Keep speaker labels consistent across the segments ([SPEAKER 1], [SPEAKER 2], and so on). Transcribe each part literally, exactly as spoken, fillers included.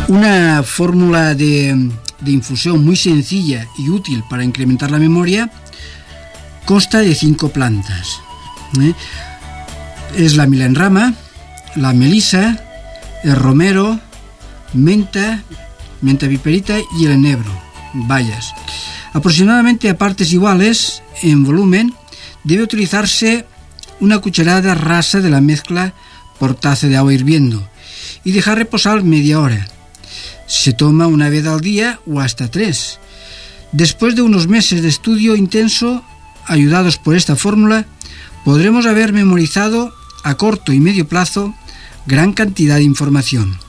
[SPEAKER 1] Una fórmula de, de infusión muy sencilla y útil para incrementar la memoria consta de cinco plantas. ¿eh? Es la milenrama, la melisa, el romero, menta, menta viperita y el enebro, bayas. Aproximadamente a partes iguales en volumen debe utilizarse una cucharada rasa de la mezcla por taza de agua hirviendo y dejar reposar media hora. Se toma una vez al día o hasta tres. Después de unos meses de estudio intenso, ayudados por esta fórmula, podremos haber memorizado a corto y medio plazo gran cantidad de información.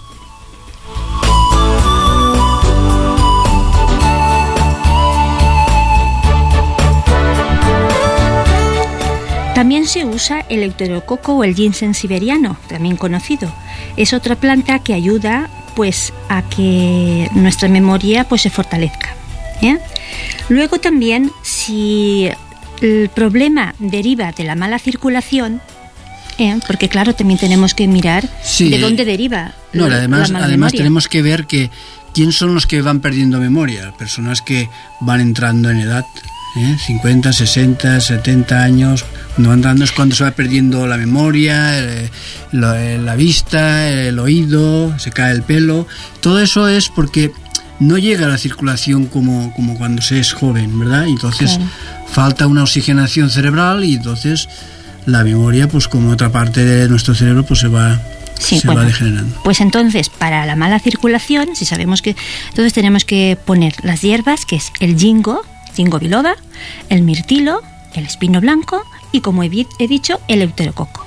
[SPEAKER 2] También se usa el eleuterococo o el ginseng siberiano, también conocido. Es otra planta que ayuda pues a que nuestra memoria pues se fortalezca. ¿eh? Luego también, si el problema deriva de la mala circulación, ¿eh? porque claro, también tenemos que mirar sí, de dónde deriva
[SPEAKER 1] no,
[SPEAKER 2] la,
[SPEAKER 1] además,
[SPEAKER 2] la mala
[SPEAKER 1] además
[SPEAKER 2] memoria.
[SPEAKER 1] Tenemos que ver que quién son los que van perdiendo memoria, personas que van entrando en edad. ¿Eh? cincuenta, sesenta, setenta años, cuando van dando es cuando se va perdiendo la memoria, eh, la, la vista, el oído, se cae el pelo. Todo eso es porque no llega a la circulación como, como cuando se es joven, ¿verdad? Entonces claro. falta una oxigenación cerebral y entonces la memoria, pues como otra parte de nuestro cerebro, pues se va...
[SPEAKER 2] Sí,
[SPEAKER 1] se
[SPEAKER 2] bueno,
[SPEAKER 1] va degenerando.
[SPEAKER 2] Pues entonces, para la mala circulación, si sabemos que... Entonces tenemos que poner las hierbas, que es el ginkgo, ginkgo biloba, el mirtilo, el espino blanco y, como he, he dicho, el eleuterococo.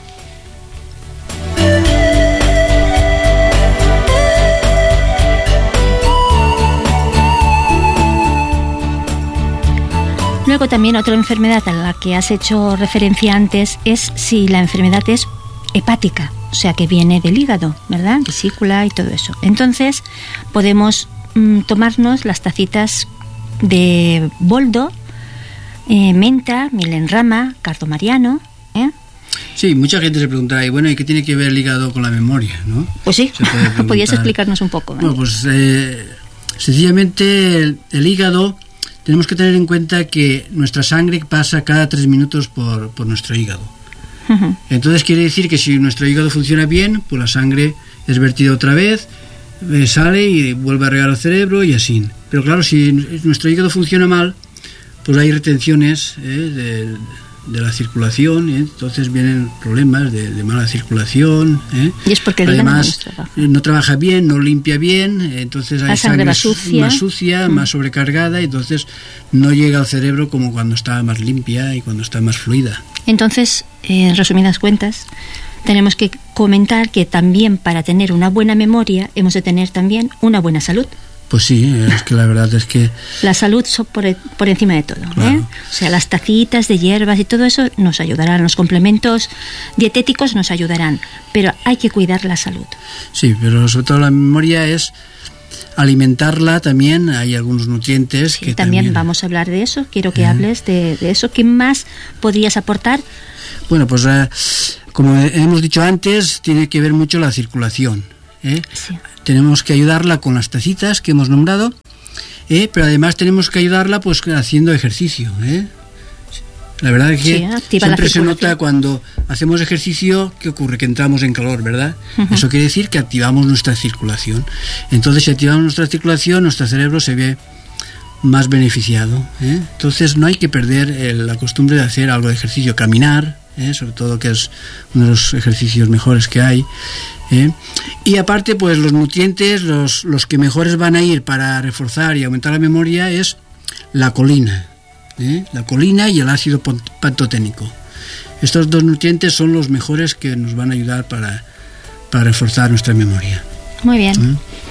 [SPEAKER 2] Luego también otra enfermedad a la que has hecho referencia antes es si la enfermedad es hepática, o sea que viene del hígado, ¿verdad? Vesícula y todo eso. Entonces podemos mm, tomarnos las tacitas de boldo, eh, menta, milenrama, cardo mariano, ¿eh?
[SPEAKER 1] Sí, mucha gente se preguntará, y bueno, ¿y qué tiene que ver el hígado con la memoria, no?
[SPEAKER 2] Pues sí, podrías explicarnos un poco. ¿eh?
[SPEAKER 1] Bueno, pues eh, sencillamente el, el hígado, tenemos que tener en cuenta que nuestra sangre pasa cada tres minutos por, por nuestro hígado. Uh-huh. Entonces quiere decir que si nuestro hígado funciona bien, pues la sangre es vertida otra vez, eh, sale y vuelve a regar al cerebro y así. Pero claro, si nuestro hígado funciona mal, pues hay retenciones eh, de, de la circulación, ¿eh? Entonces vienen problemas de, de mala circulación. ¿eh?
[SPEAKER 2] Y es porque el
[SPEAKER 1] además no trabaja. no trabaja bien, no limpia bien, entonces hay
[SPEAKER 2] la sangre,
[SPEAKER 1] sangre
[SPEAKER 2] más sucia,
[SPEAKER 1] más, sucia, mm. más sobrecargada, entonces no llega al cerebro como cuando está más limpia y cuando está más fluida.
[SPEAKER 2] Entonces, en resumidas cuentas, tenemos que comentar que también para tener una buena memoria hemos de tener también una buena salud.
[SPEAKER 1] Pues sí, es que la verdad es que...
[SPEAKER 2] La salud por, por encima de todo,
[SPEAKER 1] claro.
[SPEAKER 2] ¿eh? O sea, las tacitas de hierbas y todo eso nos ayudarán, los complementos dietéticos nos ayudarán, pero hay que cuidar la salud.
[SPEAKER 1] Sí, pero sobre todo la memoria es alimentarla también, hay algunos nutrientes
[SPEAKER 2] sí,
[SPEAKER 1] que
[SPEAKER 2] también...
[SPEAKER 1] también
[SPEAKER 2] vamos a hablar de eso, quiero que
[SPEAKER 1] ¿Eh?
[SPEAKER 2] hables de, de eso. ¿Qué más podrías aportar?
[SPEAKER 1] Bueno, pues eh, como hemos dicho antes, tiene que ver mucho la circulación, ¿eh?
[SPEAKER 2] Sí.
[SPEAKER 1] Tenemos que ayudarla con las tacitas que hemos nombrado, ¿eh? Pero además tenemos que ayudarla pues haciendo ejercicio, ¿eh? La verdad es que
[SPEAKER 2] sí,
[SPEAKER 1] siempre se nota cuando hacemos ejercicio, ¿qué ocurre? Que entramos en calor, ¿verdad? Uh-huh. Eso quiere decir que activamos nuestra circulación. Entonces, si activamos nuestra circulación, nuestro cerebro se ve más beneficiado, ¿eh? Entonces no hay que perder el, la costumbre de hacer algo de ejercicio, caminar, ¿eh? Sobre todo, que es uno de los ejercicios mejores que hay, ¿eh? Y aparte, pues los nutrientes, los, los que mejores van a ir para reforzar y aumentar la memoria es la colina, ¿eh? La colina y el ácido pantoténico. Estos dos nutrientes son los mejores que nos van a ayudar para, para reforzar nuestra memoria.
[SPEAKER 2] Muy bien. ¿Eh?